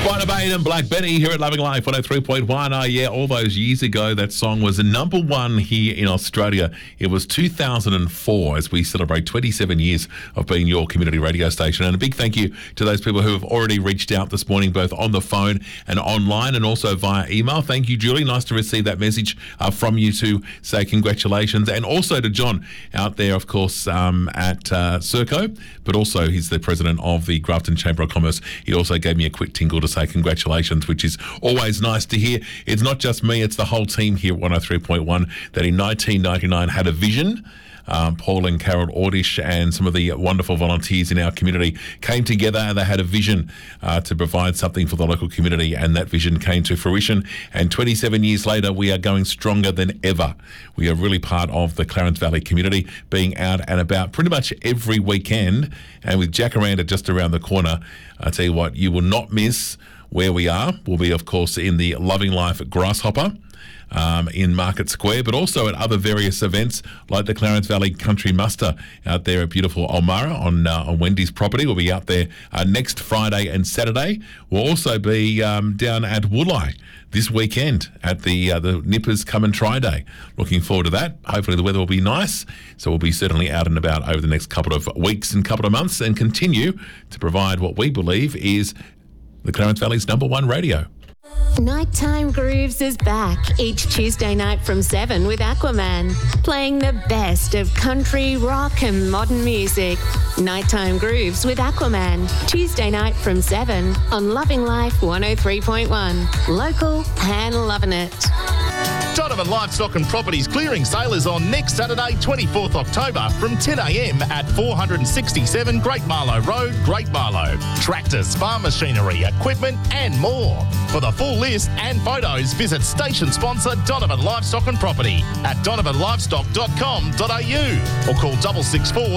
Brian Bain and Black Betty here at Loving Life 103.1. Yeah, all those years ago, that song was number one here in Australia. It was 2004 as we celebrate 27 years of being your community radio station. And a big thank you to those people who have already reached out this morning, both on the phone and online and also via email. Thank you, Julie. Nice to receive that message from you to say congratulations. And also to John out there, of course, at Serco, but also he's the president of the Grafton Chamber of Commerce. He also gave me a quick tinkle to say congratulations, which is always nice to hear. It's not just me, it's the whole team here at 103.1 that in 1999 had a vision. Paul and Carol Ordish and some of the wonderful volunteers in our community came together and they had a vision to provide something for the local community, and that vision came to fruition. And 27 years later, we are going stronger than ever. We are really part of the Clarence Valley community, being out and about pretty much every weekend. And with Jacaranda just around the corner, I tell you what, you will not miss where we are. We'll be, of course, in the Loving Life Grasshopper in Market Square, but also at other various events like the Clarence Valley Country Muster out there at beautiful Ulmarra on Wendy's property. We'll be out there next Friday and Saturday. We'll also be down at Woolai this weekend at the Nippers Come and Try Day. Looking forward to that. Hopefully the weather will be nice, so we'll be certainly out and about over the next couple of weeks and couple of months and continue to provide what we believe is the Clarence Valley's number one radio. Nighttime Grooves is back each Tuesday night from 7 with Aquaman, playing the best of country, rock and modern music. Nighttime Grooves with Aquaman, Tuesday night from 7 on Loving Life 103.1. Local and loving it. Donovan Livestock and Properties clearing sale is on next Saturday, 24th October from 10 a.m. at 467 Great Marlow Road, Great Marlow. Tractors, farm machinery, equipment and more. For the full list and photos, visit station sponsor Donovan Livestock and Property at donovanlivestock.com.au or call 664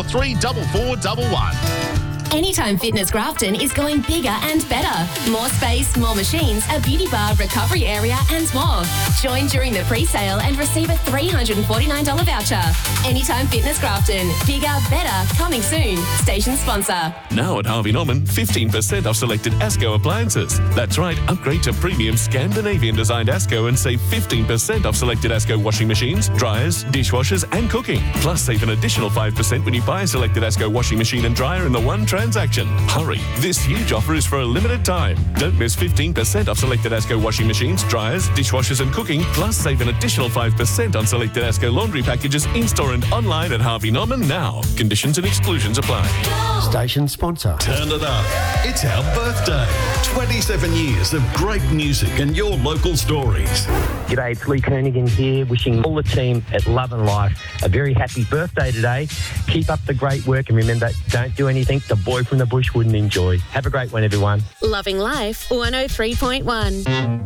34411. Anytime Fitness Grafton is going bigger and better. More space, more machines, a beauty bar, recovery area and more. Join during the pre-sale and receive a $349 voucher. Anytime Fitness Grafton. Bigger, better, coming soon. Station sponsor. Now at Harvey Norman, 15% off selected ASCO appliances. That's right, upgrade to premium Scandinavian designed ASCO and save 15% off selected ASCO washing machines, dryers, dishwashers and cooking. Plus save an additional 5% when you buy a selected ASCO washing machine and dryer in the one transaction. Hurry, this huge offer is for a limited time. Don't miss 15% off selected ASCO washing machines, dryers, dishwashers and cooking. Plus save an additional 5% on selected ASCO laundry packages in-store and online at Harvey Norman now. Conditions and exclusions apply. Station sponsor. Turn it up. It's our birthday. 27 years of great music and your local stories. G'day, it's Lee Kernaghan here, wishing all the team at Love and Life a very happy birthday today. Keep up the great work and remember, don't do anything the boy from the bush wouldn't enjoy. Have a great one, everyone. Loving Life 103.1.